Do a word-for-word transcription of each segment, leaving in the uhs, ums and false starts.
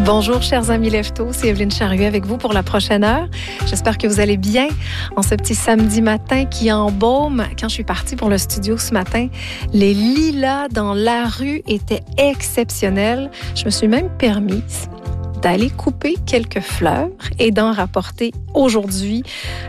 Bonjour, chers amis Lefto, c'est Evelyne Charrier avec vous pour la prochaine heure. J'espère que vous allez bien en ce petit samedi matin qui embaume. Quand je suis partie pour le studio ce matin, les lilas dans la rue étaient exceptionnels. Je me suis même permise d'aller couper quelques fleurs et d'en rapporter aujourd'hui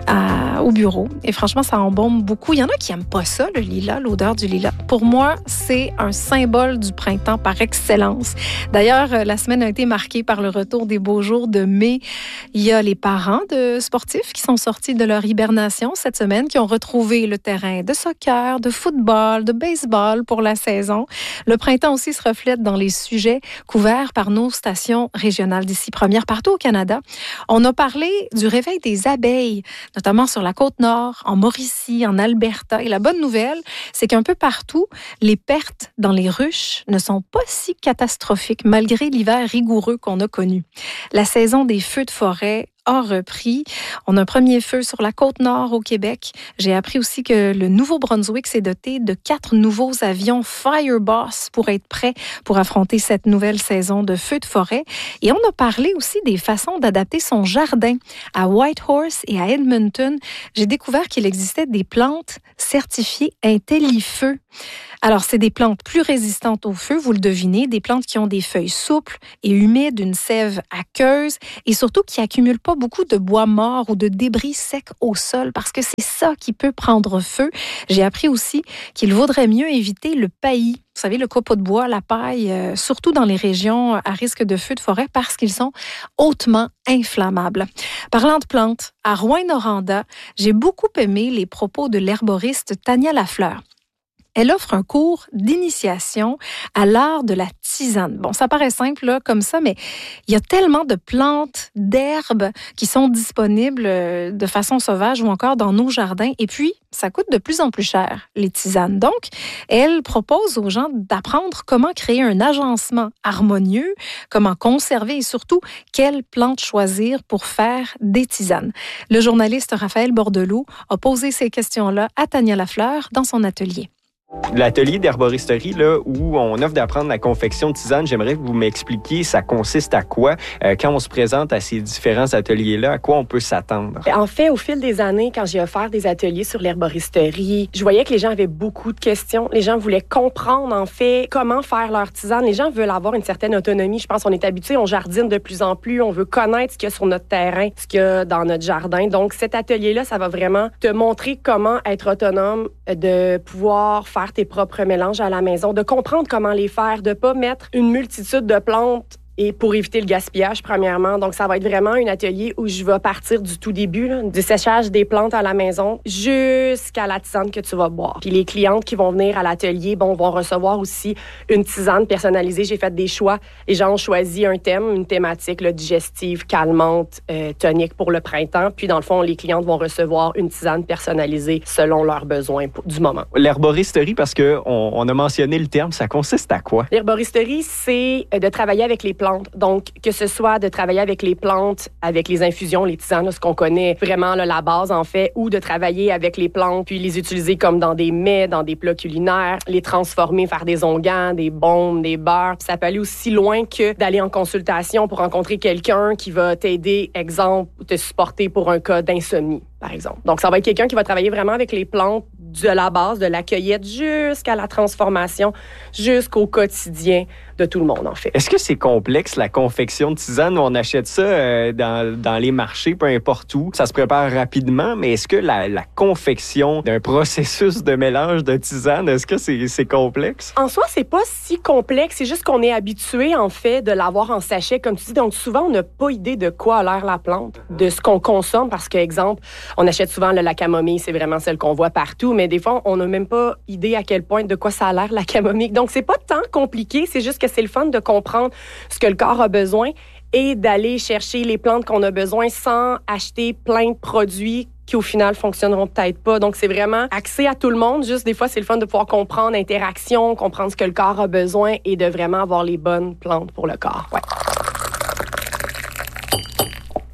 à, au bureau. Et franchement, ça embaume beaucoup. Il y en a qui n'aiment pas ça, le lilas, l'odeur du lilas. Pour moi, c'est un symbole du printemps par excellence. D'ailleurs, la semaine a été marquée par le retour des beaux jours de mai. Il y a les parents de sportifs qui sont sortis de leur hibernation cette semaine, qui ont retrouvé le terrain de soccer, de football, de baseball pour la saison. Le printemps aussi se reflète dans les sujets couverts par nos stations régionales d'ici première partout au Canada. On a parlé du réveil des abeilles, notamment sur la Côte-Nord, en Mauricie, en Alberta. Et la bonne nouvelle, c'est qu'un peu partout, les pertes dans les ruches ne sont pas si catastrophiques malgré l'hiver rigoureux qu'on a connu. La saison des feux de forêt a repris. On a un premier feu sur la Côte-Nord au Québec. J'ai appris aussi que le Nouveau-Brunswick s'est doté de quatre nouveaux avions Fireboss pour être prêt pour affronter cette nouvelle saison de feux de forêt. Et on a parlé aussi des façons d'adapter son jardin. À Whitehorse et à Edmonton, j'ai découvert qu'il existait des plantes certifiées IntelliFeu. Alors, c'est des plantes plus résistantes au feu, vous le devinez, des plantes qui ont des feuilles souples et humides, une sève aqueuse et surtout qui accumulent pas beaucoup de bois mort ou de débris secs au sol parce que c'est ça qui peut prendre feu. J'ai appris aussi qu'il vaudrait mieux éviter le paillis. Vous savez, le copeau de bois, la paille, euh, surtout dans les régions à risque de feu de forêt parce qu'ils sont hautement inflammables. Parlant de plantes, à Rouyn-Noranda, j'ai beaucoup aimé les propos de l'herboriste Tania Lafleur. Elle offre un cours d'initiation à l'art de la tisane. Bon, ça paraît simple là, comme ça, mais il y a tellement de plantes, d'herbes qui sont disponibles de façon sauvage ou encore dans nos jardins. Et puis, ça coûte de plus en plus cher, les tisanes. Donc, elle propose aux gens d'apprendre comment créer un agencement harmonieux, comment conserver et surtout, quelles plantes choisir pour faire des tisanes. Le journaliste Raphaël Bordelot a posé ces questions-là à Tania Lafleur dans son atelier. L'atelier d'herboristerie, là, où on offre d'apprendre la confection de tisane, j'aimerais que vous m'expliquiez ça consiste à quoi euh, quand on se présente à ces différents ateliers-là, à quoi on peut s'attendre? En fait, au fil des années, quand j'ai offert des ateliers sur l'herboristerie, je voyais que les gens avaient beaucoup de questions. Les gens voulaient comprendre, en fait, comment faire leur tisane. Les gens veulent avoir une certaine autonomie. Je pense qu'on est habitué, on jardine de plus en plus, on veut connaître ce qu'il y a sur notre terrain, ce qu'il y a dans notre jardin. Donc, cet atelier-là, ça va vraiment te montrer comment être autonome, de pouvoir faire tes propres mélanges à la maison, de comprendre comment les faire, de ne pas mettre une multitude de plantes et pour éviter le gaspillage, premièrement. Donc, ça va être vraiment un atelier où je vais partir du tout début, là, du séchage des plantes à la maison jusqu'à la tisane que tu vas boire. Puis les clientes qui vont venir à l'atelier, bon, vont recevoir aussi une tisane personnalisée. J'ai fait des choix. Les gens ont choisi un thème, une thématique là, digestive, calmante, euh, tonique pour le printemps. Puis, dans le fond, les clientes vont recevoir une tisane personnalisée selon leurs besoins pour, du moment. L'herboristerie, parce qu'on on a mentionné le terme, ça consiste à quoi? L'herboristerie, c'est de travailler avec les plantes. Donc, que ce soit de travailler avec les plantes, avec les infusions, les tisanes, là, ce qu'on connaît vraiment là, la base en fait, ou de travailler avec les plantes, puis les utiliser comme dans des mets, dans des plats culinaires, les transformer, faire des onguents, des baumes, des beurres. Puis ça peut aller aussi loin que d'aller en consultation pour rencontrer quelqu'un qui va t'aider, exemple, ou te supporter pour un cas d'insomnie, par exemple. Donc, ça va être quelqu'un qui va travailler vraiment avec les plantes de la base, de la cueillette jusqu'à la transformation, jusqu'au quotidien de tout le monde, en fait. Est-ce que c'est complexe, la confection de tisane? On achète ça euh, dans, dans les marchés, peu importe où. Ça se prépare rapidement, mais est-ce que la, la confection d'un processus de mélange de tisane, est-ce que c'est, c'est complexe? En soi, c'est pas si complexe. C'est juste qu'on est habitué, en fait, de l'avoir en sachet, comme tu dis. Donc, souvent, on n'a pas idée de quoi a l'air la plante, de ce qu'on consomme, parce que, exemple, on achète souvent là, la camomille, c'est vraiment celle qu'on voit partout, mais des fois, on n'a même pas idée à quel point de quoi ça a l'air, la camomille. Donc, c'est pas tant compliqué, c'est juste que c'est le fun de comprendre ce que le corps a besoin et d'aller chercher les plantes qu'on a besoin sans acheter plein de produits qui, au final, fonctionneront peut-être pas. Donc, c'est vraiment axé à tout le monde. Juste, des fois, c'est le fun de pouvoir comprendre l'interaction, comprendre ce que le corps a besoin et de vraiment avoir les bonnes plantes pour le corps. Ouais.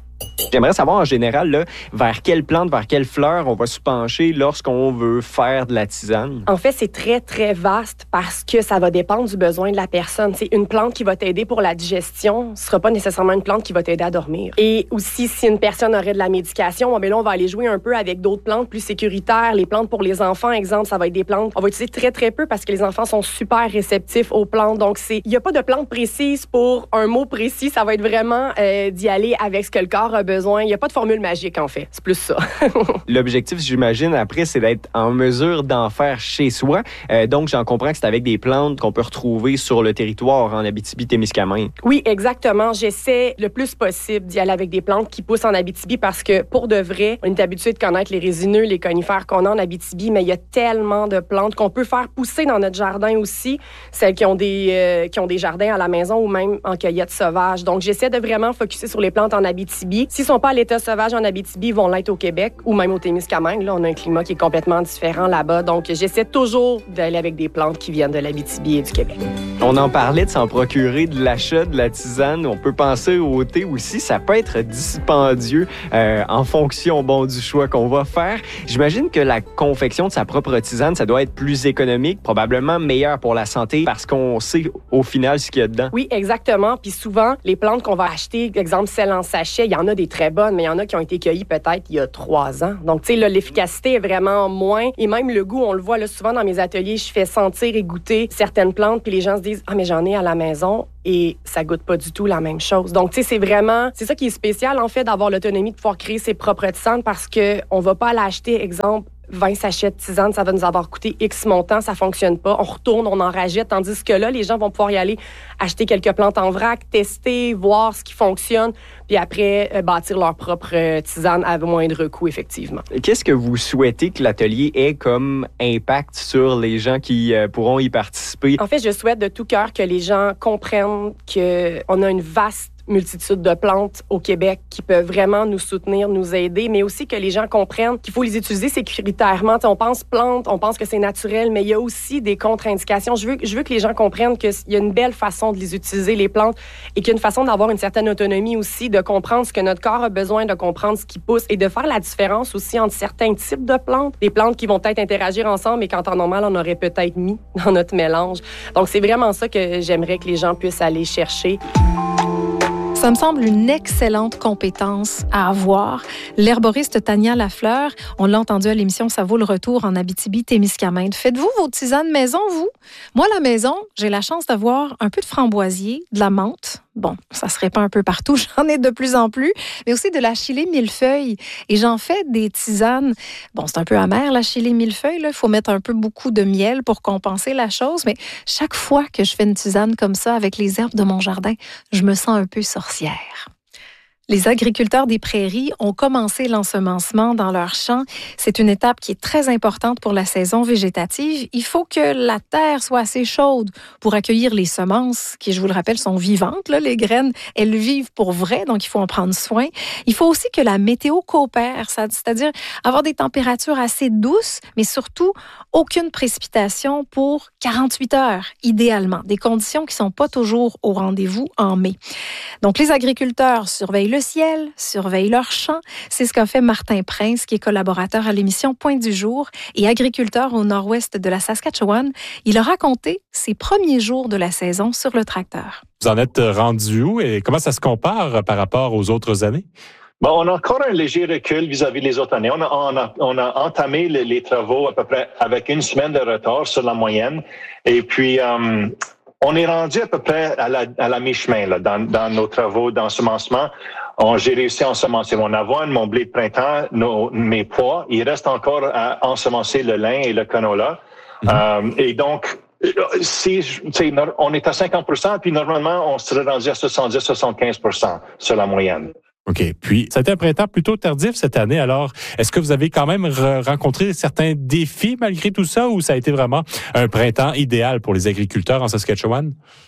J'aimerais savoir en général là, vers quelle plante, vers quelle fleur on va se pencher lorsqu'on veut faire de la tisane. En fait, c'est très, très vaste parce que ça va dépendre du besoin de la personne. C'est une plante qui va t'aider pour la digestion, ce sera pas nécessairement une plante qui va t'aider à dormir. Et aussi, si une personne aurait de la médication, bien là, on va aller jouer un peu avec d'autres plantes plus sécuritaires. Les plantes pour les enfants, exemple, ça va être des plantes. On va utiliser très, très peu parce que les enfants sont super réceptifs aux plantes. Donc, c'est, il n'y a pas de plante précise pour un mot précis. Ça va être vraiment euh, d'y aller avec ce que le corps a besoin. Il n'y a pas de formule magique, en fait. C'est plus ça. L'objectif, j'imagine, après, c'est d'être en mesure d'en faire chez soi. Euh, donc, j'en comprends que c'est avec des plantes qu'on peut retrouver sur le territoire en Abitibi-Témiscamingue. Oui, exactement. J'essaie le plus possible d'y aller avec des plantes qui poussent en Abitibi parce que, pour de vrai, on est habitué de connaître les résineux, les conifères qu'on a en Abitibi, mais il y a tellement de plantes qu'on peut faire pousser dans notre jardin aussi, celles qui ont des, euh, qui ont des jardins à la maison ou même en cueillette sauvage. Donc, j'essaie de vraiment focusser sur les plantes en Abitibi. S'ils ne sont pas à l'état sauvage en Abitibi, ils vont l'être au Québec ou même au Témiscamingue. Là, on a un climat qui est complètement différent là-bas. Donc, j'essaie toujours d'aller avec des plantes qui viennent de l'Abitibi et du Québec. On en parlait de s'en procurer de l'achat de la tisane. On peut penser au thé aussi. Ça peut être dispendieux euh, en fonction bon, du choix qu'on va faire. J'imagine que la confection de sa propre tisane, ça doit être plus économique, probablement meilleur pour la santé parce qu'on sait au final ce qu'il y a dedans. Oui, exactement. Puis souvent, les plantes qu'on va acheter, exemple celles en sachet, il y en a des très bonnes, mais il y en a qui ont été cueillies peut-être il y a trois ans. Donc, tu sais, là, l'efficacité est vraiment moins. Et même le goût, on le voit là, souvent dans mes ateliers, je fais sentir et goûter certaines plantes, puis les gens se disent « Ah, mais j'en ai à la maison ». Et ça goûte pas du tout la même chose. Donc, tu sais, c'est vraiment... C'est ça qui est spécial, en fait, d'avoir l'autonomie de pouvoir créer ses propres tisanes parce qu'on va pas aller acheter, exemple, vingt sachets de tisane, ça va nous avoir coûté X montant, ça fonctionne pas. On retourne, on en rajoute. Tandis que là, les gens vont pouvoir y aller acheter quelques plantes en vrac, tester, voir ce qui fonctionne, puis après, euh, bâtir leur propre euh, tisane à moindre coût, effectivement. Qu'est-ce que vous souhaitez que l'atelier ait comme impact sur les gens qui euh, pourront y participer? En fait, je souhaite de tout cœur que les gens comprennent qu'on a une vaste multitude de plantes au Québec qui peuvent vraiment nous soutenir, nous aider, mais aussi que les gens comprennent qu'il faut les utiliser sécuritairement. T'sais, on pense plantes, on pense que c'est naturel, mais il y a aussi des contre-indications. Je veux, je veux que les gens comprennent qu'il y a une belle façon de les utiliser, les plantes, et qu'il y a une façon d'avoir une certaine autonomie aussi, de comprendre ce que notre corps a besoin, de comprendre ce qui pousse et de faire la différence aussi entre certains types de plantes. Des plantes qui vont peut-être interagir ensemble, mais qu'en temps normal, on aurait peut-être mis dans notre mélange. Donc, c'est vraiment ça que j'aimerais que les gens puissent aller chercher. Ça me semble une excellente compétence à avoir. L'herboriste Tania Lafleur, on l'a entendu à l'émission Ça vaut le retour en Abitibi-Témiscamingue. Faites-vous vos tisanes maison, vous? Moi, à la maison, j'ai la chance d'avoir un peu de framboisier, de la menthe. Bon, ça se répand un peu partout, j'en ai de plus en plus, mais aussi de la chili millefeuille. Et j'en fais des tisanes. Bon, c'est un peu amer, la chili millefeuille. Il faut mettre un peu beaucoup de miel pour compenser la chose, mais chaque fois que je fais une tisane comme ça avec les herbes de mon jardin, je me sens un peu sorcière. Les agriculteurs des prairies ont commencé l'ensemencement dans leurs champs. C'est une étape qui est très importante pour la saison végétative. Il faut que la terre soit assez chaude pour accueillir les semences, qui, je vous le rappelle, sont vivantes. Là. Les graines, elles vivent pour vrai, donc il faut en prendre soin. Il faut aussi que la météo coopère, c'est-à-dire avoir des températures assez douces, mais surtout aucune précipitation pour quarante-huit heures, idéalement. Des conditions qui ne sont pas toujours au rendez-vous en mai. Donc, les agriculteurs surveillent le le ciel, surveillent leurs champs. C'est ce qu'a fait Martin Prince, qui est collaborateur à l'émission Point du jour et agriculteur au nord-ouest de la Saskatchewan. Il a raconté ses premiers jours de la saison sur le tracteur. Vous en êtes rendu où et comment ça se compare par rapport aux autres années? Bon, on a encore un léger recul vis-à-vis des autres années. On a, on a, on a entamé les, les travaux à peu près avec une semaine de retard sur la moyenne. Et puis, euh, on est rendu à peu près à la, à la mi-chemin là, dans, dans nos travaux d'ensemencement. On, j'ai réussi à ensemencer mon avoine, mon blé de printemps, nos, mes pois. Il reste encore à ensemencer le lin et le canola. Mmh. Euh, et donc, si, on est à cinquante pour cent, puis normalement, on serait rendu à soixante-dix à soixante-quinze pour cent sur la moyenne. OK. Puis, ça a été un printemps plutôt tardif cette année. Alors, est-ce que vous avez quand même re- rencontré certains défis malgré tout ça ou ça a été vraiment un printemps idéal pour les agriculteurs en Saskatchewan?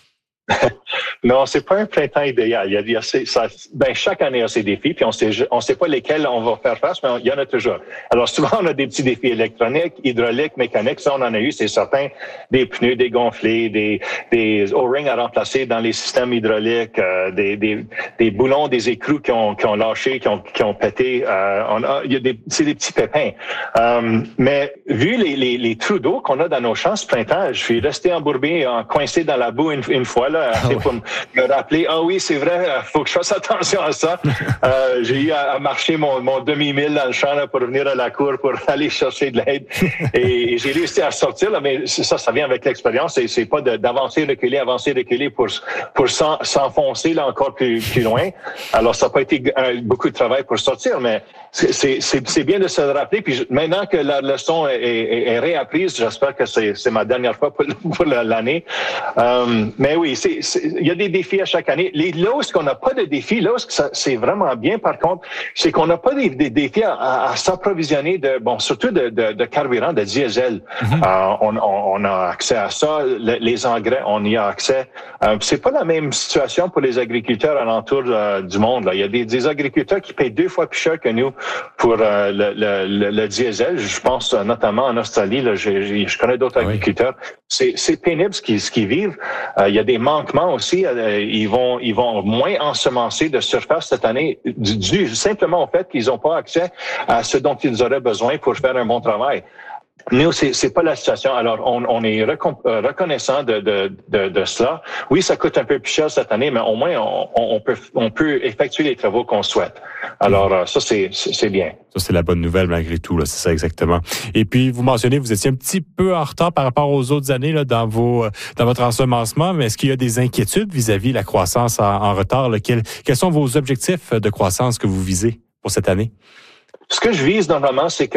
Non, c'est pas un printemps idéal. Il y a, il y a ça, ben, chaque année, il y a ses défis, puis on sait, on sait pas lesquels on va faire face, mais il y en a toujours. Alors, souvent, on a des petits défis électroniques, hydrauliques, mécaniques. Ça, on en a eu, c'est certain. Des pneus dégonflés, des, des O-rings à remplacer dans les systèmes hydrauliques, euh, des, des, des boulons, des écrous qui ont, qui ont lâché, qui ont, qui ont pété. Euh, on a, il y a des, c'est des petits pépins. Euh, mais vu les, les, les trous d'eau qu'on a dans nos champs ce printemps, je suis resté embourbé, coincé dans la boue une, une fois, là, ah, pour ouais. me rappeler, ah oui, c'est vrai, faut que je fasse attention à ça. euh, j'ai eu à, à marcher mon, mon demi-mille dans le champ là, pour venir à la cour, pour aller chercher de l'aide. Et, et j'ai réussi à sortir, là, mais ça, ça vient avec l'expérience. C'est, c'est pas de, d'avancer, reculer, avancer, reculer pour, pour s'en, s'enfoncer là encore plus, plus loin. Alors, ça n'a pas été un, beaucoup de travail pour sortir, mais c'est, c'est, c'est, c'est bien de se rappeler. Puis maintenant que la leçon est, est, est réapprise, j'espère que c'est, c'est ma dernière fois pour, pour l'année. Euh, mais oui, c'est, c'est, il y a des défis à chaque année. Les, là où on n'a pas de défis, là où ça, c'est vraiment bien, par contre, c'est qu'on n'a pas des, des défis à, à, à s'approvisionner de, bon, surtout de, de, de carburant, de diesel. Mm-hmm. Euh, on, on, on a accès à ça. Le, les engrais, on y a accès. Euh, c'est pas la même situation pour les agriculteurs alentour euh, du monde. Là. Il y a des, des agriculteurs qui payent deux fois plus cher que nous pour euh, le, le, le, le diesel. Je pense euh, notamment en Australie. Là, je, je, je connais d'autres oui. agriculteurs. C'est, c'est pénible ce qu'ils, ce qu'ils vivent. Euh, il y a des manquements aussi. Euh, ils vont, ils vont moins ensemencer de surface cette année dû, dû simplement au fait qu'ils n'ont pas accès à ce dont ils auraient besoin pour faire un bon travail. Nous, c'est, c'est pas la situation. Alors, on, on est recon, euh, reconnaissant de, de, de, de cela. Oui, ça coûte un peu plus cher cette année, mais au moins, on, on peut, on peut effectuer les travaux qu'on souhaite. Alors, euh, ça, c'est, c'est, c'est bien. Ça, c'est la bonne nouvelle malgré tout, là. C'est ça exactement. Et puis, vous mentionnez, vous étiez un petit peu en retard par rapport aux autres années, là, dans vos, dans votre ensemencement. Mais est-ce qu'il y a des inquiétudes vis-à-vis de la croissance en, en retard, là? Quels, quels sont vos objectifs de croissance que vous visez pour cette année? Ce que je vise normalement, c'est que,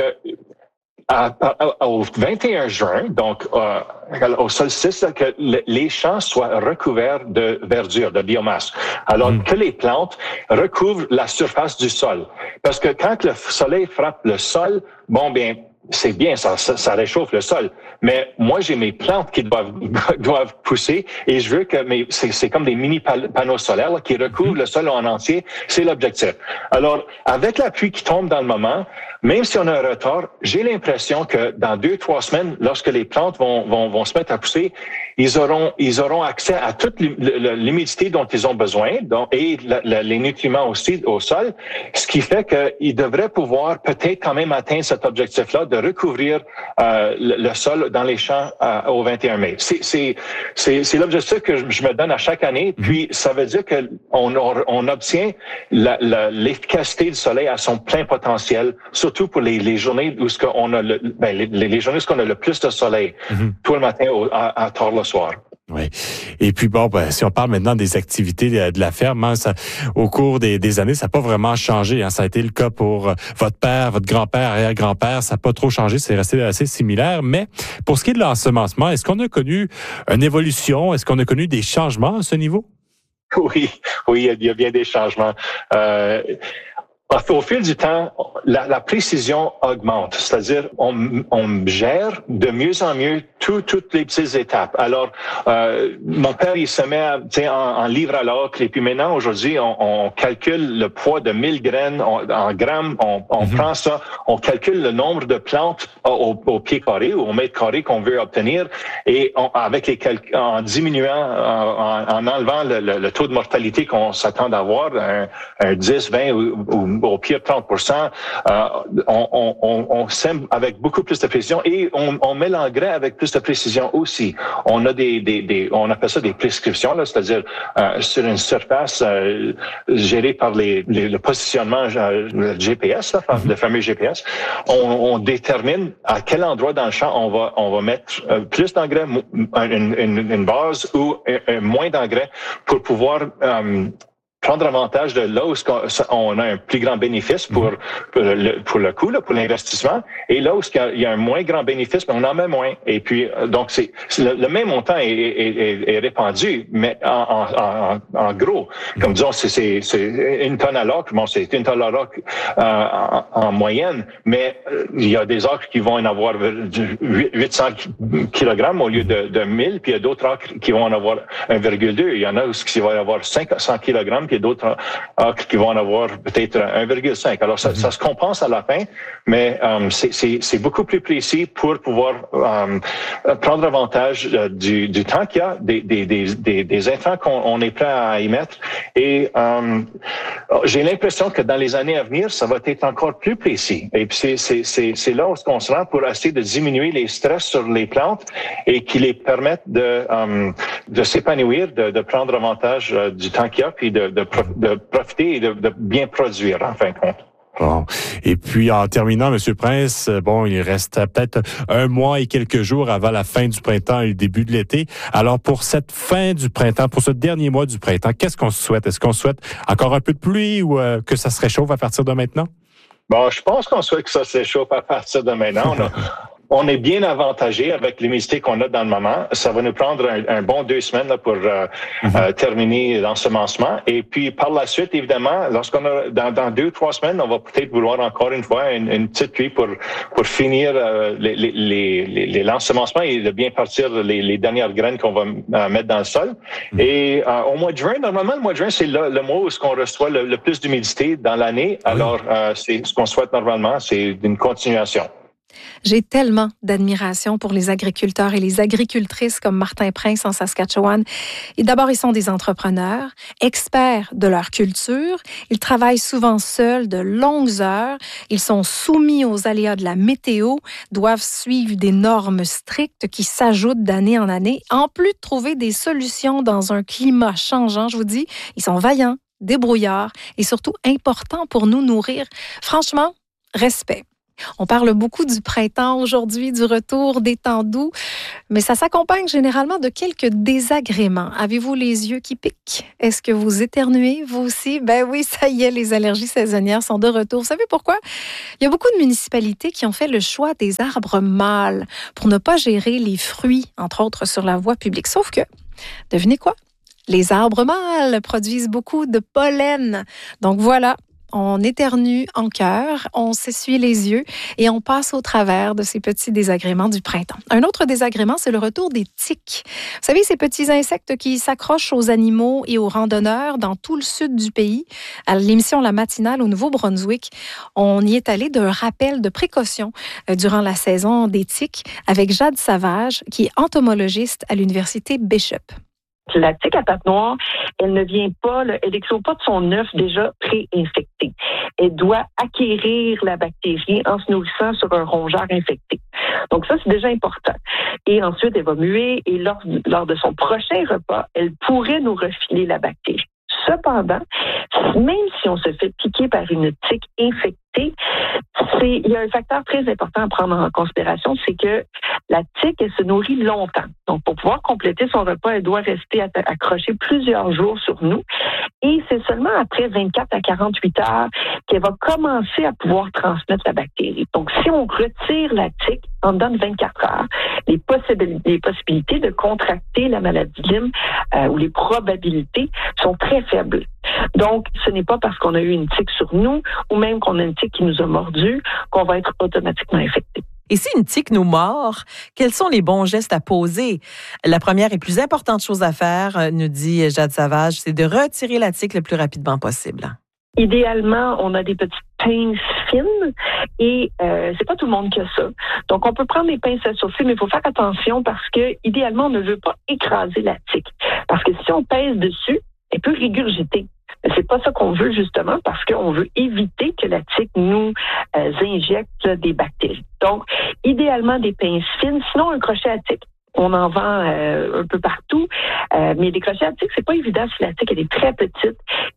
À, à, au vingt et un juin, donc euh, au solstice, que les champs soient recouverts de verdure, de biomasse. Alors mmh. que les plantes recouvrent la surface du sol. Parce que quand le soleil frappe le sol, bon bien, c'est bien, ça, ça, ça réchauffe le sol. Mais moi, j'ai mes plantes qui doivent doivent pousser et je veux que mes c'est, c'est comme des mini panneaux solaires là, qui recouvrent le sol en entier. C'est l'objectif. Alors, avec la pluie qui tombe dans le moment, même si on a un retard, j'ai l'impression que dans deux, trois semaines, lorsque les plantes vont vont, vont se mettre à pousser, ils auront ils auront accès à toute l'humidité dont ils ont besoin, donc et la, la, les nutriments aussi au sol, ce qui fait qu'ils devraient pouvoir peut-être quand même atteindre cet objectif-là de recouvrir euh, le, le sol dans les champs euh, au vingt et un mai. C'est, c'est, c'est, c'est l'objectif que je, je me donne à chaque année. Puis ça veut dire que on, on obtient la, la, l'efficacité du soleil à son plein potentiel, surtout pour les, les journées où ce qu'on a le, ben, les, les journées où on a le plus de soleil, mm-hmm. tout le matin au, à, à tard le soir. Oui. Et puis bon, ben, si on parle maintenant des activités de la ferme, hein, ça, au cours des, des années, ça n'a pas vraiment changé. Hein. Ça a été le cas pour euh, votre père, votre grand-père, arrière-grand-père. Ça n'a pas trop changé. C'est resté assez similaire. Mais pour ce qui est de l'ensemencement, est-ce qu'on a connu une évolution? Est-ce qu'on a connu des changements à ce niveau? Oui, oui, il y a bien des changements. Euh, Au fil du temps, la, la précision augmente, c'est-à-dire on, on gère de mieux en mieux tout, toutes les petites étapes. Alors, euh, mon père, il se met en, en livre à l'ocre, et puis maintenant, aujourd'hui, on, on calcule le poids de mille graines on, en grammes, on, on mm-hmm. prend ça, on calcule le nombre de plantes au, au pied carré ou au mètre carré qu'on veut obtenir, et on, avec les calc- en diminuant, en, en enlevant le, le, le taux de mortalité qu'on s'attend d'avoir, un, un dix, vingt ou, ou au pire trente pour cent, euh, on, on, on, on sème avec beaucoup plus de précision et on, on met l'engrais avec plus de précision aussi. On a des, des, des on appelle ça des prescriptions, là, c'est-à-dire euh, sur une surface euh, gérée par les, les, le positionnement euh, le G P S, là, le fameux G P S. On, on détermine à quel endroit dans le champ on va on va mettre euh, plus d'engrais, une, une, une base ou un, un moins d'engrais pour pouvoir euh, prendre avantage de là où on a un plus grand bénéfice pour, pour, le, pour le coût, là, pour l'investissement, et là où il y a un moins grand bénéfice, mais on en met moins. Et puis, donc, c'est, c'est le, le même montant est, est, est, est répandu, mais en, en, en, en gros, comme disons, c'est, c'est, c'est une tonne à l'acre. Bon, c'est une tonne à l'acre euh, en, en moyenne, mais euh, il y a des acres qui vont en avoir huit cents kilogrammes au lieu de, de mille, puis il y a d'autres acres qui vont en avoir un virgule deux. Il y en a qui vont en avoir cinq cents kilogrammes, puis il y a d'autres acres qui vont en avoir peut-être un virgule cinq. Alors, ça, ça se compense à la fin, mais euh, c'est, c'est, c'est beaucoup plus précis pour pouvoir euh, prendre avantage euh, du, du temps qu'il y a, des, des, des, des intrants qu'on on est prêt à y mettre. Et euh, j'ai l'impression que dans les années à venir, ça va être encore plus précis. Et puis, c'est, c'est, c'est, c'est là où on se rend pour essayer de diminuer les stress sur les plantes et qui les permettent de, euh, de s'épanouir, de, de prendre avantage euh, du temps qu'il y a, puis de, de, de profiter et de, de bien produire, en fin de compte. Bon. Et puis, en terminant, Monsieur Prince, bon, il reste peut-être un mois et quelques jours avant la fin du printemps et le début de l'été. Alors, pour cette fin du printemps, pour ce dernier mois du printemps, qu'est-ce qu'on souhaite? Est-ce qu'on souhaite encore un peu de pluie ou euh, que ça se réchauffe à partir de maintenant? Bon, je pense qu'on souhaite que ça se réchauffe à partir de maintenant. On a, on est bien avantagé avec l'humidité qu'on a dans le moment. Ça va nous prendre un, un bon deux semaines là, pour euh, mm-hmm. euh, terminer l'ensemencement. Et puis, par la suite, évidemment, lorsqu'on a dans, dans deux, trois semaines, on va peut-être vouloir encore une fois une, une petite pluie pour pour finir euh, les, les, les, les l'ensemencement et de bien partir les, les dernières graines qu'on va euh, mettre dans le sol. Mm-hmm. Et euh, au mois de juin, normalement, le mois de juin, c'est le, le mois où on reçoit le, le plus d'humidité dans l'année. Oui. Alors, euh, c'est ce qu'on souhaite normalement, c'est une continuation. J'ai tellement d'admiration pour les agriculteurs et les agricultrices comme Martin Prince en Saskatchewan. Et d'abord, ils sont des entrepreneurs, experts de leur culture. Ils travaillent souvent seuls de longues heures. Ils sont soumis aux aléas de la météo, doivent suivre des normes strictes qui s'ajoutent d'année en année. En plus de trouver des solutions dans un climat changeant, je vous dis, ils sont vaillants, débrouillards et surtout importants pour nous nourrir. Franchement, respect. On parle beaucoup du printemps aujourd'hui, du retour des temps doux, mais ça s'accompagne généralement de quelques désagréments. Avez-vous les yeux qui piquent? Est-ce que vous éternuez, vous aussi? Ben oui, ça y est, les allergies saisonnières sont de retour. Vous savez pourquoi? Il y a beaucoup de municipalités qui ont fait le choix des arbres mâles pour ne pas gérer les fruits, entre autres, sur la voie publique. Sauf que, devinez quoi? Les arbres mâles produisent beaucoup de pollen. Donc voilà, on éternue en chœur, on s'essuie les yeux et on passe au travers de ces petits désagréments du printemps. Un autre désagrément, c'est le retour des tiques. Vous savez, ces petits insectes qui s'accrochent aux animaux et aux randonneurs dans tout le sud du pays. À l'émission La Matinale au Nouveau-Brunswick, on y est allé d'un rappel de précaution durant la saison des tiques avec Jade Savage, qui est entomologiste à l'Université Bishop. La tique à pattes noires, elle ne vient pas, elle n'éclose pas de son œuf déjà pré-infecté. Elle doit acquérir la bactérie en se nourrissant sur un rongeur infecté. Donc ça, c'est déjà important. Et ensuite, elle va muer et lors, lors de son prochain repas, elle pourrait nous refiler la bactérie. Cependant, même si on se fait piquer par une tique infectée, c'est, il y a un facteur très important à prendre en considération, c'est que la tique, elle se nourrit longtemps. Donc, pour pouvoir compléter son repas, elle doit rester accrochée plusieurs jours sur nous. Et c'est seulement après vingt-quatre à quarante-huit heures qu'elle va commencer à pouvoir transmettre la bactérie. Donc, si on retire la tique en dedans de vingt-quatre heures, les, possibil- les possibilités de contracter la maladie de Lyme euh, ou les probabilités sont très faibles. Donc, ce n'est pas parce qu'on a eu une tique sur nous ou même qu'on a une tique qui nous a mordu qu'on va être automatiquement infecté. Et si une tique nous mord, quels sont les bons gestes à poser? La première et plus importante chose à faire, nous dit Jade Savage, c'est de retirer la tique le plus rapidement possible. Idéalement, on a des petites pinces fines et euh, c'est pas tout le monde qui a ça. Donc, on peut prendre des pinces à sourcils, mais il faut faire attention parce que idéalement, on ne veut pas écraser la tique. Parce que si on pèse dessus, elle peut régurgiter. Mais c'est pas ça qu'on veut justement parce qu'on veut éviter que la tique nous euh, injecte des bactéries. Donc, idéalement des pinces fines, sinon un crochet à tique. On en vend euh, un peu partout, euh, mais des crochets à tique, c'est pas évident si la tique elle est très petite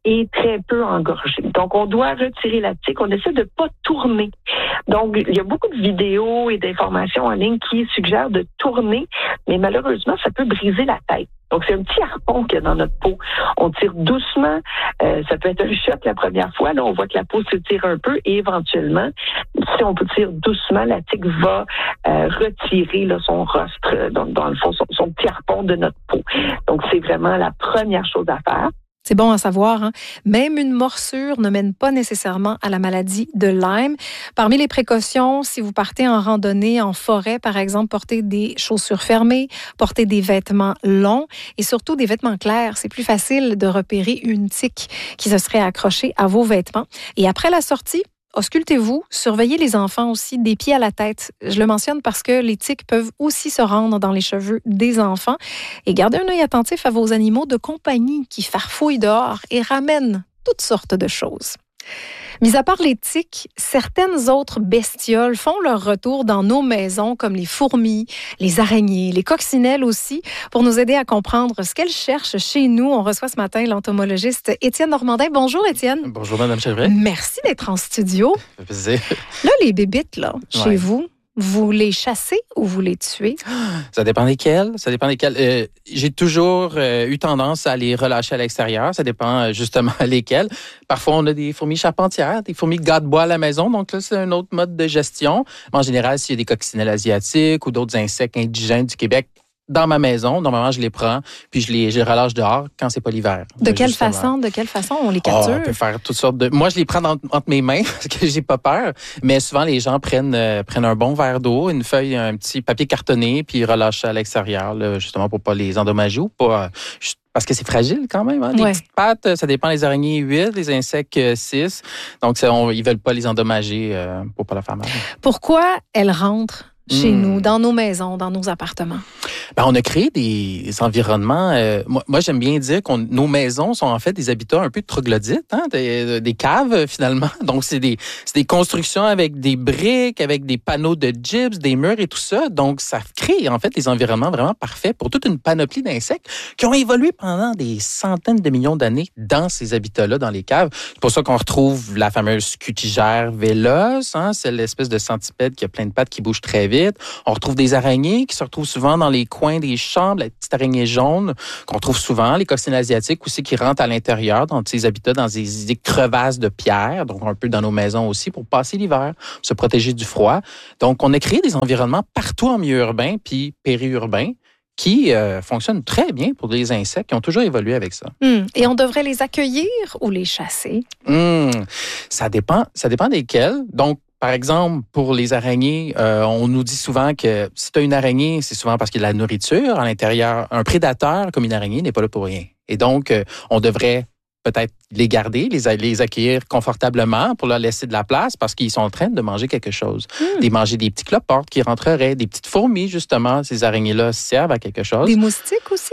et très peu engorgé. Donc, on doit retirer la tique. On essaie de pas tourner. Donc, il y a beaucoup de vidéos et d'informations en ligne qui suggèrent de tourner, mais malheureusement, ça peut briser la tête. Donc, c'est un petit harpon qu'il y a dans notre peau. On tire doucement. Euh, ça peut être un choc la première fois. Là, on voit que la peau se tire un peu et éventuellement, si on peut tirer doucement, la tique va euh, retirer là, son rostre, dans, dans le fond, son, son petit harpon de notre peau. Donc, c'est vraiment la première chose à faire. C'est bon à savoir, hein? Même une morsure ne mène pas nécessairement à la maladie de Lyme. Parmi les précautions, si vous partez en randonnée, en forêt, par exemple, portez des chaussures fermées, portez des vêtements longs et surtout des vêtements clairs. C'est plus facile de repérer une tique qui se serait accrochée à vos vêtements. Et après la sortie, auscultez-vous, surveillez les enfants aussi des pieds à la tête. Je le mentionne parce que les tiques peuvent aussi se rendre dans les cheveux des enfants. Et gardez un œil attentif à vos animaux de compagnie qui farfouillent dehors et ramènent toutes sortes de choses. Mis à part les tiques, certaines autres bestioles font leur retour dans nos maisons, comme les fourmis, les araignées, les coccinelles aussi. Pour nous aider à comprendre ce qu'elles cherchent chez nous, on reçoit ce matin l'entomologiste Étienne Normandin. Bonjour, Étienne. Bonjour, Mme Chevret. Merci d'être en studio. Ça fait plaisir. Là, les bébites, là, chez ouais. vous, vous les chassez ou vous les tuez? Ça dépend desquels. Ça dépend desquels. Euh, j'ai toujours euh, eu tendance à les relâcher à l'extérieur. Ça dépend euh, justement lesquels. Parfois, on a des fourmis charpentières, des fourmis gâte-bois à la maison. Donc là, c'est un autre mode de gestion. Mais en général, s'il y a des coccinelles asiatiques ou d'autres insectes indigènes du Québec, dans ma maison, normalement, je les prends, puis je les, je les relâche dehors quand c'est pas l'hiver. De quelle justement. façon? De quelle façon on les capture? Oh, on peut faire toutes sortes de... Moi, je les prends dans, entre mes mains parce que j'ai pas peur. Mais souvent, les gens prennent, euh, prennent un bon verre d'eau, une feuille, un petit papier cartonné, puis ils relâchent ça à l'extérieur, là, justement pour pas les endommager ou pas... Euh, juste parce que c'est fragile quand même. Hein? Les ouais. petites pattes, ça dépend. Les araignées, huit, les insectes, six. Donc, ça, on, ils veulent pas les endommager euh, pour pas leur faire mal. Pourquoi elles rentrent chez mmh. nous, dans nos maisons, dans nos appartements? Ben, on a créé des environnements. Euh, moi, moi, j'aime bien dire que nos maisons sont en fait des habitats un peu de troglodytes, hein, des, des caves finalement. Donc, c'est des, c'est des constructions avec des briques, avec des panneaux de gyps, des murs et tout ça. Donc, ça crée en fait des environnements vraiment parfaits pour toute une panoplie d'insectes qui ont évolué pendant des centaines de millions d'années dans ces habitats-là, dans les caves. C'est pour ça qu'on retrouve la fameuse cutigère véloce, hein, c'est l'espèce de centipède qui a plein de pattes qui bouge très vite. On retrouve des araignées qui se retrouvent souvent dans les coins des chambres, la petite araignée jaune qu'on trouve souvent, les coccinelles asiatiques aussi qui rentrent à l'intérieur dans ces habitats, dans des, des crevasses de pierre, donc un peu dans nos maisons aussi pour passer l'hiver, se protéger du froid. Donc, on a créé des environnements partout en milieu urbain puis périurbain qui euh, fonctionnent très bien pour des insectes qui ont toujours évolué avec ça. Mmh. Et on devrait les accueillir ou les chasser? Mmh. Ça dépend, ça dépend desquels. Donc, par exemple, pour les araignées, euh, on nous dit souvent que si tu as une araignée, c'est souvent parce qu'il y a de la nourriture à l'intérieur. Un prédateur comme une araignée n'est pas là pour rien. Et donc, euh, on devrait peut-être les garder, les, les accueillir confortablement pour leur laisser de la place parce qu'ils sont en train de manger quelque chose. Mmh. Des manger des petits cloportes qui rentreraient, des petites fourmis, justement. Ces araignées-là servent à quelque chose. Des moustiques aussi?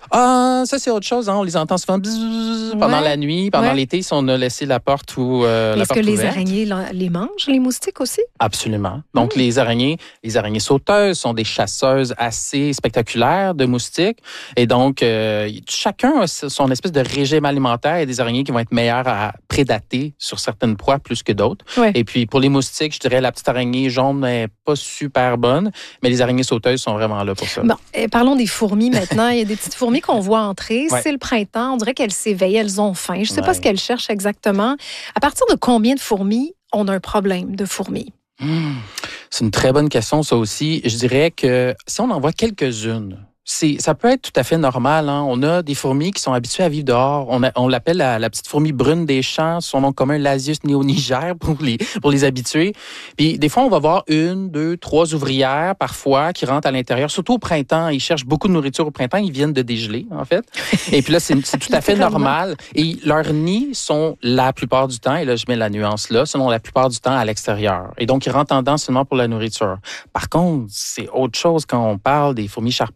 Ah, ça, c'est autre chose. Hein. On les entend souvent bzzz, pendant ouais. la nuit, pendant ouais. l'été, si on a laissé la porte ou euh, la Est-ce porte que les ouverte. araignées les mangent, les moustiques aussi? Absolument. Donc, mmh. les araignées, les araignées sauteuses sont des chasseuses assez spectaculaires de moustiques. Et donc, euh, chacun a son espèce de régime alimentaire. Il y a des araignées qui vont être meilleures à prédater sur certaines proies plus que d'autres. Ouais. Et puis, pour les moustiques, je dirais la petite araignée jaune n'est pas super bonne, mais les araignées sauteuses sont vraiment là pour ça. Bon, et parlons des fourmis maintenant. Il y a des petites fourmis qu'on voit entrer. Ouais. C'est le printemps. On dirait qu'elles s'éveillent. Elles ont faim. Je ne sais ouais. pas ce qu'elles cherchent exactement. À partir de combien de fourmis on a un problème de fourmis? Mmh. C'est une très bonne question, ça aussi. Je dirais que si on en voit quelques-unes, c'est, ça peut être tout à fait normal. Hein? On a des fourmis qui sont habituées à vivre dehors. On, a, on l'appelle la, la petite fourmi brune des champs. Son nom commun, Lasius neoniger, pour les, pour les habitués. Puis des fois, on va voir une, deux, trois ouvrières parfois qui rentrent à l'intérieur. Surtout au printemps. Ils cherchent beaucoup de nourriture au printemps. Ils viennent de dégeler, en fait. Et puis là, c'est, c'est tout à fait normal. Et leurs nids sont la plupart du temps, et là, je mets la nuance là, selon la plupart du temps à l'extérieur. Et donc, ils rentrent en dedans seulement pour la nourriture. Par contre, c'est autre chose quand on parle des fourmis charpentières,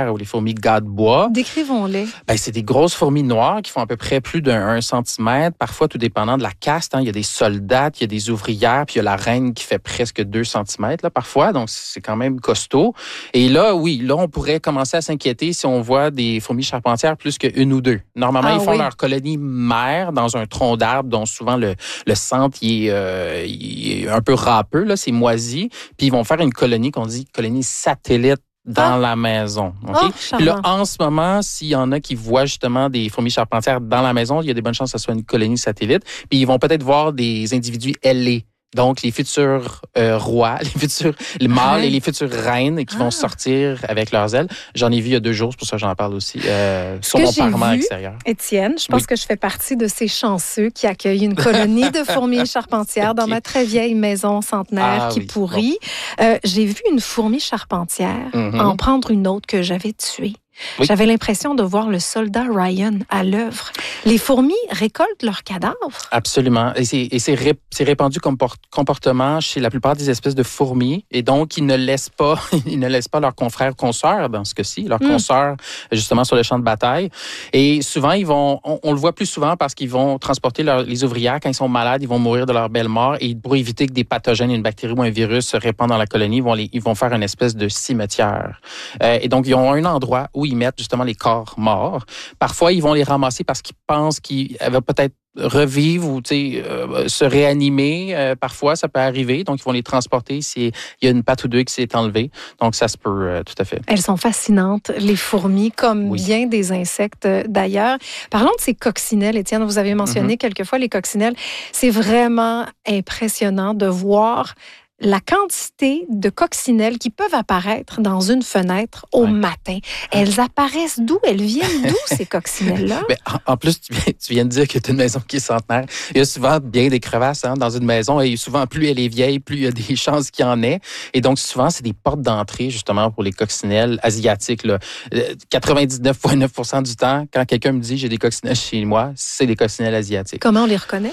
charpentière ou les fourmis gâte-bois. Décrivons-les. Ben, c'est des grosses fourmis noires qui font à peu près plus d'un un centimètre, parfois tout dépendant de la caste. Hein. Il y a des soldates, il y a des ouvrières, puis il y a la reine qui fait presque deux centimètres là, parfois, donc c'est quand même costaud. Et là, oui, là, on pourrait commencer à s'inquiéter si on voit des fourmis charpentières plus qu'une ou deux. Normalement, ah, ils font oui. leur colonie mère dans un tronc d'arbre dont souvent le, le centre il est, euh, il est un peu râpeux, là, c'est moisi, puis ils vont faire une colonie qu'on dit colonie satellite dans ah. la maison. Okay? Oh, puis là, en ce moment, s'il y en a qui voient justement des fourmis charpentières dans la maison, il y a des bonnes chances que ce soit une colonie satellite. Puis ils vont peut-être voir des individus ailés. Donc, les futurs euh, rois, les futurs les mâles ouais. et les futures reines qui ah. vont sortir avec leurs ailes. J'en ai vu il y a deux jours, c'est pour ça que j'en parle aussi, euh, sur mon parement extérieur. Étienne, je pense oui. que je fais partie de ces chanceux qui accueillent une colonie de fourmis charpentières okay. dans ma très vieille maison centenaire ah, qui oui. pourrit. Bon. Euh, j'ai vu une fourmi charpentière mm-hmm. en prendre une autre que j'avais tuée. Oui. J'avais l'impression de voir le soldat Ryan à l'œuvre. Les fourmis récoltent leurs cadavres. Absolument. Et c'est, et c'est, ré, c'est répandu comme comportement chez la plupart des espèces de fourmis. Et donc, ils ne laissent pas, ils ne laissent pas leurs confrères consoeurs, dans ce cas-ci, leurs mm. consoeurs, justement, sur le champ de bataille. Et souvent, ils vont, on, on le voit plus souvent parce qu'ils vont transporter leur, les ouvrières. Quand ils sont malades, ils vont mourir de leur belle mort. Et pour éviter que des pathogènes, une bactérie ou un virus se répandent dans la colonie, ils vont, les, ils vont faire une espèce de cimetière. Euh, et donc, ils ont un endroit où ils mettent justement les corps morts. Parfois, ils vont les ramasser parce qu'ils pensent qu'ils vont peut-être revivre ou euh, se réanimer. Euh, parfois, ça peut arriver. Donc, ils vont les transporter s'il y a une patte ou deux qui s'est enlevée. Donc, ça se peut euh, tout à fait. Elles sont fascinantes, les fourmis, comme oui. bien des insectes d'ailleurs. Parlons de ces coccinelles, Étienne. Vous avez mentionné mm-hmm. quelquefois les coccinelles. C'est vraiment impressionnant de voir la quantité de coccinelles qui peuvent apparaître dans une fenêtre au ouais. matin. Elles apparaissent d'où? Elles viennent d'où, ces coccinelles-là? Mais en, en plus, tu viens, tu viens de dire que tu as une maison qui est centenaire. Il y a souvent bien des crevasses hein, dans une maison et souvent, plus elle est vieille, plus il y a des chances qu'il y en ait. Et donc, souvent, c'est des portes d'entrée, justement, pour les coccinelles asiatiques. Là. quatre-vingt-dix-neuf virgule neuf pour cent du temps, quand quelqu'un me dit « j'ai des coccinelles chez moi », c'est des coccinelles asiatiques. Comment on les reconnaît?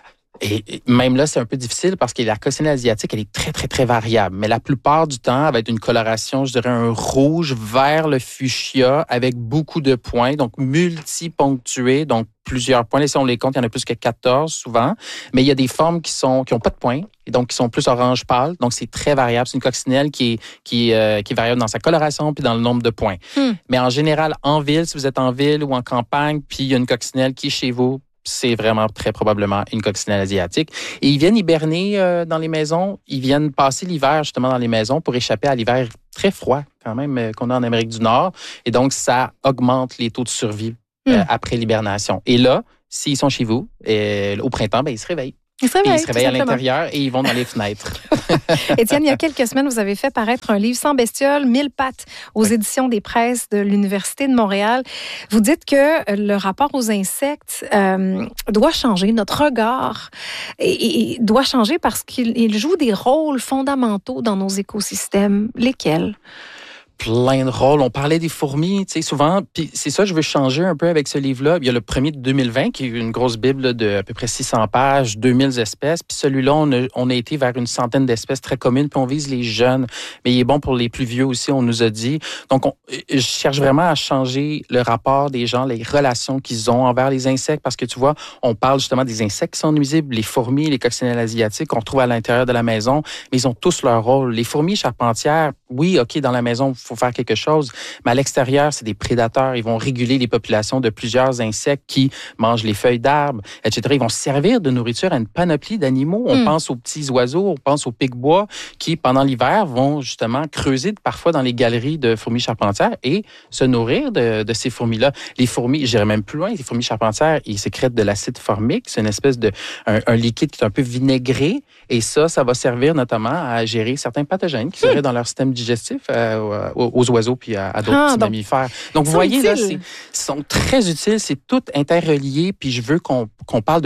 Et même là, c'est un peu difficile parce que la coccinelle asiatique, elle est très, très, très variable. Mais la plupart du temps, elle va être une coloration, je dirais, un rouge vers le fuchsia avec beaucoup de points, donc multiponctués, donc plusieurs points. Là, si on les compte, il y en a plus que quatorze souvent. Mais il y a des formes qui sont qui ont pas de points et donc qui sont plus orange pâle. Donc, c'est très variable. C'est une coccinelle qui est, qui, euh, qui est variable dans sa coloration puis dans le nombre de points. Hmm. Mais en général, en ville, si vous êtes en ville ou en campagne, puis il y a une coccinelle qui est chez vous, c'est vraiment très probablement une coccinelle asiatique. Et ils viennent hiberner euh, dans les maisons. Ils viennent passer l'hiver justement dans les maisons pour échapper à l'hiver très froid quand même euh, qu'on a en Amérique du Nord. Et donc, ça augmente les taux de survie euh, mm. après l'hibernation. Et là, s'ils sont chez vous, euh, au printemps, ben, ils se réveillent. Ils se réveillent, ils se réveillent à l'intérieur et ils vont dans les fenêtres. Étienne, il y a quelques semaines, vous avez fait paraître un livre Sans bestioles, mille pattes aux oui. éditions des presses de l'Université de Montréal. Vous dites que le rapport aux insectes euh, doit changer, notre regard et, et doit changer parce qu'il joue des rôles fondamentaux dans nos écosystèmes. Lesquels? Plein de rôles. On parlait des fourmis, tu sais, souvent. Puis c'est ça, je veux changer un peu avec ce livre-là. Il y a le premier de deux mille vingt, qui est une grosse bible de à peu près six cents pages, deux mille espèces. Puis celui-là, on a, on a été vers une centaine d'espèces très communes. Puis on vise les jeunes. Mais il est bon pour les plus vieux aussi, on nous a dit. Donc, on, je cherche vraiment à changer le rapport des gens, les relations qu'ils ont envers les insectes. Parce que tu vois, on parle justement des insectes qui sont nuisibles, les fourmis, les coccinelles asiatiques qu'on retrouve à l'intérieur de la maison. Mais ils ont tous leur rôle. Les fourmis charpentières, oui, OK, dans la maison, faut faire quelque chose, mais à l'extérieur, c'est des prédateurs. Ils vont réguler les populations de plusieurs insectes qui mangent les feuilles d'arbres, et cetera. Ils vont servir de nourriture à une panoplie d'animaux. On mm. pense aux petits oiseaux, on pense aux pics-bois qui, pendant l'hiver, vont justement creuser parfois dans les galeries de fourmis charpentières et se nourrir de, de ces fourmis-là. Les fourmis, j'irais même plus loin, les fourmis charpentières, ils sécrètent de l'acide formique. C'est une espèce de un, un liquide qui est un peu vinaigré et ça, ça va servir notamment à gérer certains pathogènes qui seraient mm. dans leur système digestif euh, aux, aux oiseaux puis à, à d'autres ah, petits donc, mammifères. Donc, vous voyez, utiles. là, c'est, sont très utiles. C'est tout interrelié. Puis je veux qu'on, qu'on parle de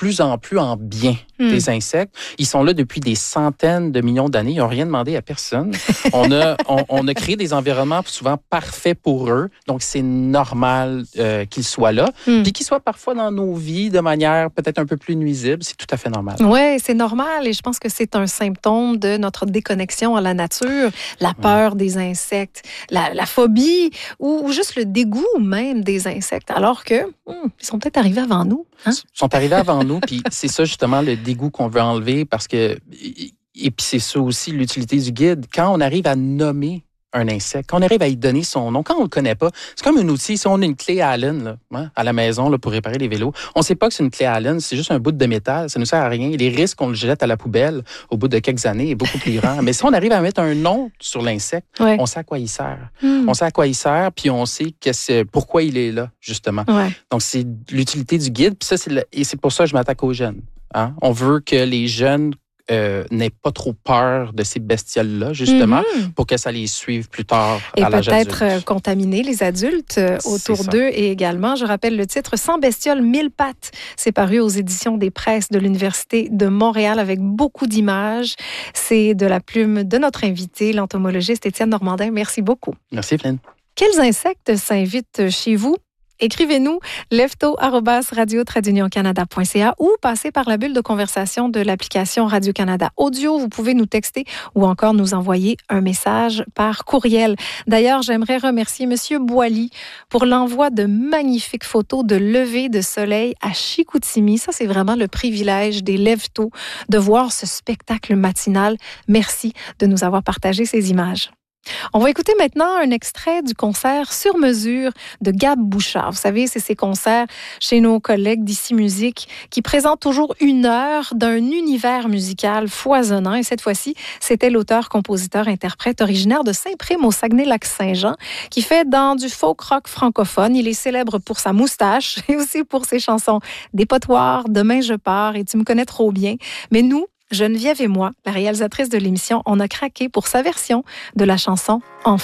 plus en plus en bien, mm. les insectes. Ils sont là depuis des centaines de millions d'années. Ils n'ont rien demandé à personne. on, a, on, on a créé des environnements souvent parfaits pour eux. Donc, c'est normal euh, qu'ils soient là. Mm. Puis qu'ils soient parfois dans nos vies de manière peut-être un peu plus nuisible. C'est tout à fait normal. Oui, c'est normal. Et je pense que c'est un symptôme de notre déconnexion à la nature, la peur mm. des insectes, la, la phobie ou, ou juste le dégoût même des insectes. Alors que hmm, ils sont peut-être arrivés avant nous. Hein? Ils sont arrivés avant nous, puis c'est ça justement le dégoût qu'on veut enlever parce que, et puis c'est ça aussi l'utilité du guide. Quand on arrive à nommer un insecte, quand on arrive à y donner son nom, quand on le connaît pas, c'est comme un outil. Si on a une clé Allen là, hein, à la maison là, pour réparer les vélos, on sait pas que c'est une clé Allen, c'est juste un bout de métal, ça ne sert à rien. Les risques qu'on le jette à la poubelle au bout de quelques années est beaucoup plus grand. Mais si on arrive à mettre un nom sur l'insecte, ouais. on sait à quoi il sert. Mm. On sait à quoi il sert, puis on sait que c'est, pourquoi il est là, justement. Ouais. Donc, c'est l'utilité du guide, puis ça, c'est le, et c'est pour ça que je m'attaque aux jeunes. Hein? On veut que les jeunes Euh, n'aient pas trop peur de ces bestioles-là, justement, mm-hmm. pour que ça les suive plus tard et à l'âge adulte. Et peut-être contaminer les adultes autour d'eux et également. Je rappelle le titre « cent bestioles, mille pattes ». C'est paru aux éditions des presses de l'Université de Montréal avec beaucoup d'images. C'est de la plume de notre invité, l'entomologiste Étienne Normandin. Merci beaucoup. Merci, Flynn. Quels insectes s'invitent chez vous? Écrivez-nous lefto arobase radio trait d'union canada point c a ou passez par la bulle de conversation de l'application Radio-Canada Audio. Vous pouvez nous texter ou encore nous envoyer un message par courriel. D'ailleurs, j'aimerais remercier M. Boily pour l'envoi de magnifiques photos de lever de soleil à Chicoutimi. Ça, c'est vraiment le privilège des lève-tôt de voir ce spectacle matinal. Merci de nous avoir partagé ces images. On va écouter maintenant un extrait du concert Sur mesure de Gab Bouchard. Vous savez, c'est ces concerts chez nos collègues d'Ici Musique qui présentent toujours une heure d'un univers musical foisonnant. Et cette fois-ci, c'était l'auteur-compositeur-interprète originaire de Saint-Prime au Saguenay-Lac-Saint-Jean qui fait dans du folk rock francophone. Il est célèbre pour sa moustache et aussi pour ses chansons Dépotoir, Demain je pars et Tu me connais trop bien. Mais nous, Geneviève et moi, la réalisatrice de l'émission, on a craqué pour sa version de la chanson « Enfin ».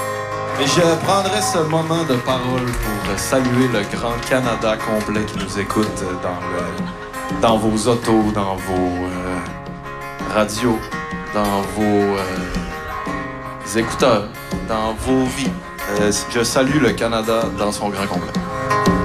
Et je prendrai ce moment de parole pour saluer le grand Canada complet qui nous écoute dans, le, dans vos autos, dans vos euh, radios, dans vos euh, écouteurs, dans vos vies. Euh, je salue le Canada dans son grand complet.